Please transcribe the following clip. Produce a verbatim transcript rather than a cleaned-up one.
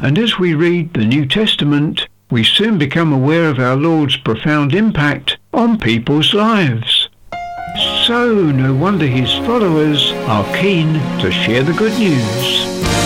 And as we read the New Testament, we soon become aware of our Lord's profound impact on people's lives. So no wonder his followers are keen to share the good news.